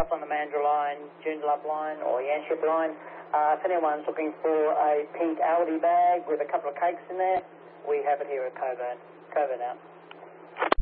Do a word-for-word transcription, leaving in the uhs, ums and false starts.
myself on the Mandurah line, Joondalup line, or Yanchep line. Uh, if anyone's looking for a pink Aldi bag with a couple of cakes in there, we have it here at Coburn. Coburn out.